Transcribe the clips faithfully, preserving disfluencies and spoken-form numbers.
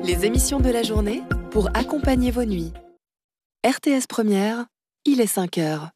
Les émissions de la journée pour accompagner vos nuits. R T S Première, il est cinq heures.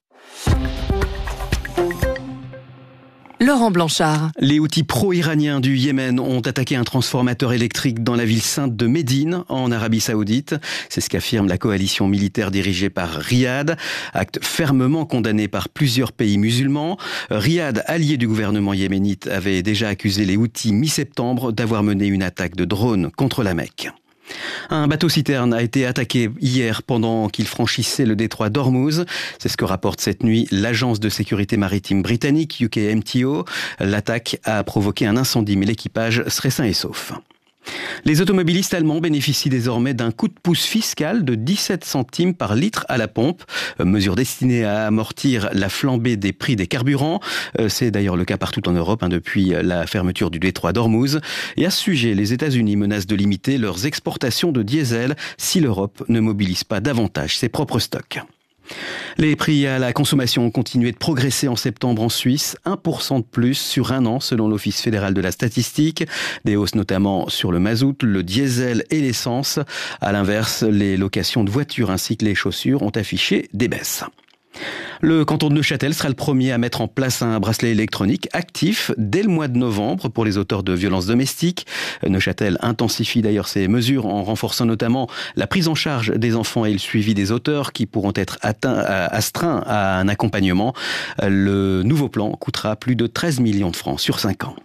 Laurent Blanchard. Les Houthis pro-iraniens du Yémen ont attaqué un transformateur électrique dans la ville sainte de Médine, en Arabie Saoudite. C'est ce qu'affirme la coalition militaire dirigée par Riyad, acte fermement condamné par plusieurs pays musulmans. Riyad, allié du gouvernement yéménite, avait déjà accusé les Houthis mi-septembre d'avoir mené une attaque de drone contre la Mecque. Un bateau-citerne a été attaqué hier pendant qu'il franchissait le détroit d'Ormuz. C'est ce que rapporte cette nuit l'agence de sécurité maritime britannique U K M T O. L'attaque a provoqué un incendie, mais l'équipage serait sain et sauf. Les automobilistes allemands bénéficient désormais d'un coup de pouce fiscal de dix-sept centimes par litre à la pompe, mesure destinée à amortir la flambée des prix des carburants. C'est d'ailleurs le cas partout en Europe hein, depuis la fermeture du détroit d'Ormuz. Et à ce sujet, les États-Unis menacent de limiter leurs exportations de diesel si l'Europe ne mobilise pas davantage ses propres stocks. Les prix à la consommation ont continué de progresser en septembre en Suisse, un pour cent de plus sur un an selon l'Office fédéral de la statistique. Des hausses notamment sur le mazout, le diesel et l'essence. À l'inverse, les locations de voitures ainsi que les chaussures ont affiché des baisses. Le canton de Neuchâtel sera le premier à mettre en place un bracelet électronique actif dès le mois de novembre pour les auteurs de violences domestiques. Neuchâtel intensifie d'ailleurs ses mesures en renforçant notamment la prise en charge des enfants et le suivi des auteurs qui pourront être atteints, astreints à un accompagnement. Le nouveau plan coûtera plus de treize millions de francs sur cinq ans.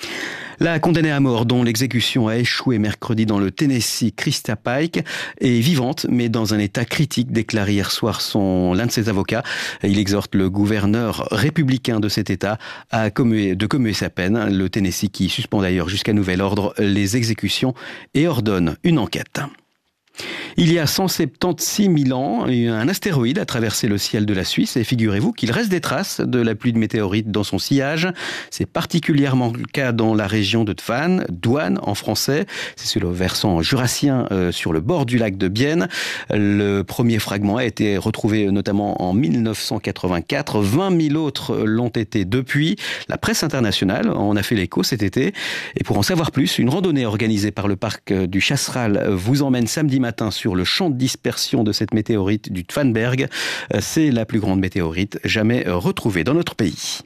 La condamnée à mort, dont l'exécution a échoué mercredi dans le Tennessee, Krista Pike, est vivante, mais dans un état critique, déclare hier soir son, l'un de ses avocats. Il exhorte le gouverneur républicain de cet État à commuer, de commuer sa peine. Le Tennessee qui suspend d'ailleurs jusqu'à nouvel ordre les exécutions et ordonne une enquête. Il y a cent soixante-seize mille ans, un astéroïde a traversé le ciel de la Suisse et figurez-vous qu'il reste des traces de la pluie de météorites dans son sillage. C'est particulièrement le cas dans la région de Tvan, Douane en français. C'est sur le versant jurassien euh, sur le bord du lac de Bienne. Le premier fragment a été retrouvé notamment en mille neuf cent quatre-vingt-quatre. vingt mille autres l'ont été depuis. La presse internationale en a fait l'écho cet été. Et pour en savoir plus, une randonnée organisée par le parc du Chasseral vous emmène samedi matin sur le champ de dispersion de cette météorite du Tvanberg. C'est la plus grande météorite jamais retrouvée dans notre pays.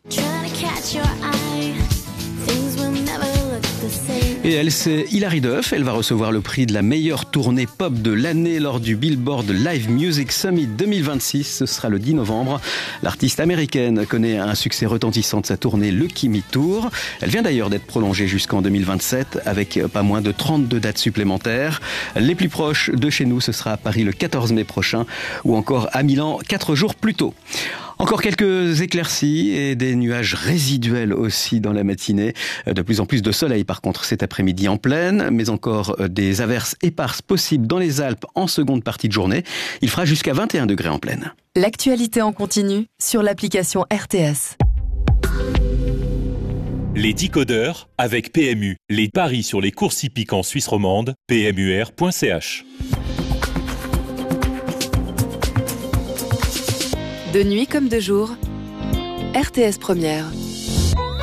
Et elle, c'est Hilary Duff. Elle va recevoir le prix de la meilleure tournée pop de l'année lors du Billboard Live Music Summit deux mille vingt-six. Ce sera le dix novembre. L'artiste américaine connaît un succès retentissant de sa tournée Lucky Me Tour. Elle vient d'ailleurs d'être prolongée jusqu'en deux mille vingt-sept avec pas moins de trente-deux dates supplémentaires. Les plus proches de chez nous, ce sera à Paris le quatorze mai prochain ou encore à Milan quatre jours plus tôt. Encore quelques éclaircies et des nuages résiduels aussi dans la matinée. De plus en plus de soleil par contre cet après-midi en pleine, mais encore des averses éparses possibles dans les Alpes en seconde partie de journée. Il fera jusqu'à vingt et un degrés en pleine. L'actualité en continu sur l'application R T S. Les décodeurs avec P M U. Les paris sur les courses hippiques en Suisse romande, p m u r point c h. De nuit comme de jour, R T S Première.